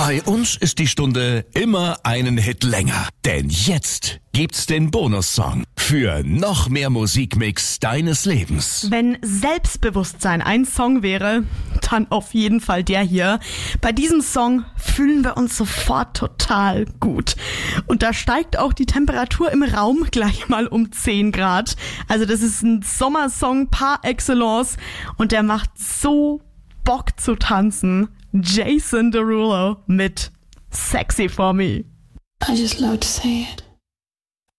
Bei uns ist die Stunde immer einen Hit länger. Denn jetzt gibt's den Bonussong für noch mehr Musikmix deines Lebens. Wenn Selbstbewusstsein ein Song wäre, dann auf jeden Fall der hier. Bei diesem Song fühlen wir uns sofort total gut. Und da steigt auch die Temperatur im Raum gleich mal um 10 Grad. Also das ist ein Sommersong par excellence und der macht so Bock zu tanzen. Jason Derulo mit Sexy for Me. I just love to say it.